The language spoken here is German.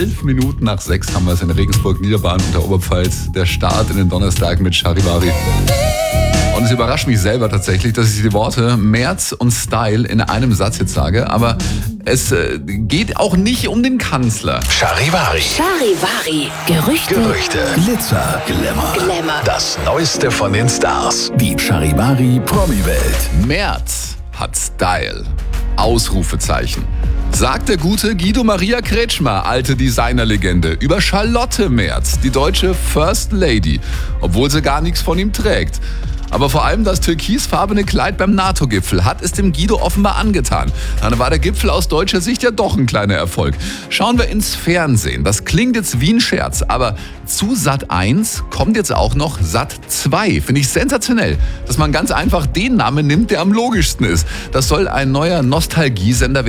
11 Minuten nach 6 haben wir es in Regensburg, Niederbayern und der Oberpfalz. Der Start in den Donnerstag mit Charivari. Und es überrascht mich selber tatsächlich, dass ich die Worte März und Style in einem Satz jetzt sage. Aber es geht auch nicht um den Kanzler. Charivari. Charivari. Gerüchte. Glitzer. Glamour. Das Neueste von den Stars. Die Charivari Promi-Welt. März hat Style. Ausrufezeichen. Sagt der gute Guido Maria Kretschmer, alte Designerlegende, über Charlotte Merz, die deutsche First Lady, obwohl sie gar nichts von ihm trägt. Aber vor allem das türkisfarbene Kleid beim NATO-Gipfel hat es dem Guido offenbar angetan. Dann war der Gipfel aus deutscher Sicht ja doch ein kleiner Erfolg. Schauen wir ins Fernsehen. Das klingt jetzt wie ein Scherz, aber zu Sat 1 kommt jetzt auch noch Sat 2. Finde ich sensationell, dass man ganz einfach den Namen nimmt, der am logischsten ist. Das soll ein neuer Nostalgiesender werden.